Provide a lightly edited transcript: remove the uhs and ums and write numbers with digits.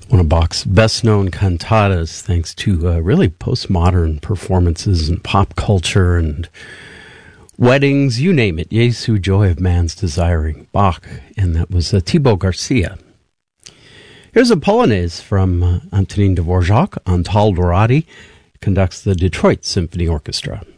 One of Bach's best-known cantatas, thanks to really postmodern performances and pop culture and weddings, you name it. Jesu, joy of man's desiring. Bach, and that was Thibaut Garcia. Here's a Polonaise from Antonin Dvorak. Antal Dorati conducts the Detroit Symphony Orchestra.